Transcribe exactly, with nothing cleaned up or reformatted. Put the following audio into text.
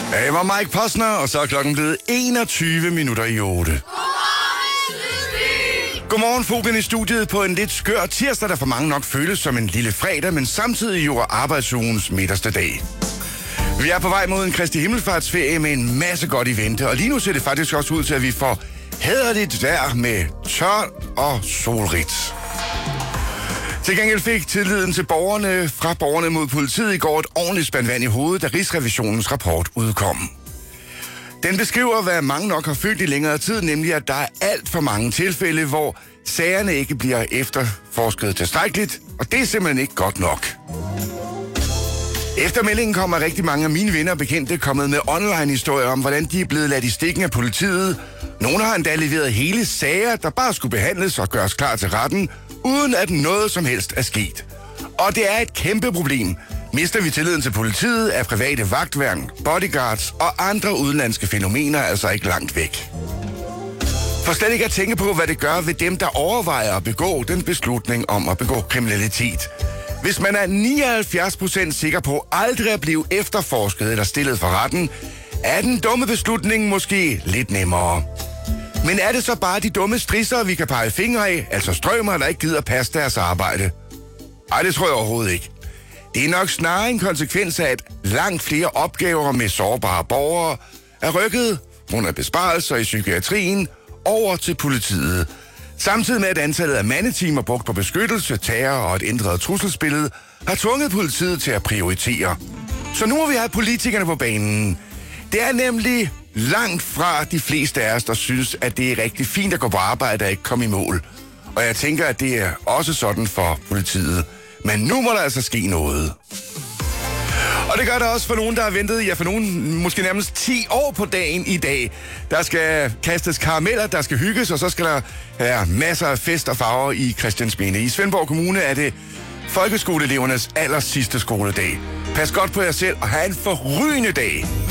Jeg var Mike Posner, og så er klokken blevet enogtyve minutter i otte. Godmorgen, Fogen i studiet på en lidt skør tirsdag, der for mange nok føles som en lille fredag, men samtidig jo er arbejdsugens midterste dag. Vi er på vej mod en Kristi Himmelfartsferie med en masse godt i vente, og lige nu ser det faktisk også ud til, at vi får hæderligt vejr med tørt og solrigt. Til gengæld fik tilliden til borgerne fra borgerne mod politiet i går et ordentligt spand vand i hovedet, da Rigsrevisionens rapport udkom. Den beskriver, hvad mange nok har følt i længere tid, nemlig at der er alt for mange tilfælde, hvor sagerne ikke bliver efterforsket tilstrækkeligt, og det er simpelthen ikke godt nok. Efter meldingen kommer rigtig mange af mine venner og bekendte kommet med online-historier om, hvordan de er blevet ladt i stikken af politiet. Nogle har endda leveret hele sager, der bare skulle behandles og gøres klar til retten, uden at noget som helst er sket. Og det er et kæmpe problem. Mister vi tilliden til politiet, er private vagtværn, bodyguards og andre udenlandske fænomener altså ikke langt væk. For slet ikke at tænke på, hvad det gør ved dem, der overvejer at begå den beslutning om at begå kriminalitet. Hvis man er nioghalvfjerds procent sikker på aldrig at blive efterforsket eller stillet for retten, er den dumme beslutning måske lidt nemmere. Men er det så bare de dumme strisser, vi kan pege fingre af, altså strømmer, der ikke gider passe deres arbejde? Ej, det tror jeg overhovedet ikke. Det er nok snarere en konsekvens af, at langt flere opgaver med sårbare borgere er rykket grund af besparelser i psykiatrien over til politiet. Samtidig med, at antallet af mandetimer brugt på beskyttelse, terror og et ændret trusselsbillede har tvunget politiet til at prioritere. Så nu må vi have politikerne på banen. Det er nemlig langt fra de fleste af os, der synes, at det er rigtig fint at gå på arbejde og ikke komme i mål. Og jeg tænker, at det er også sådan for politiet. Men nu må der altså ske noget. Og det gør der også for nogen, der har ventet, ja for nogen måske nærmest ti år på dagen i dag. Der skal kastes karameller, der skal hygges, og så skal der være masser af fest og farver i Christiansminde. I Svendborg Kommune er det folkeskoleelevernes aller sidste skoledag. Pas godt på jer selv og have en forrygende dag.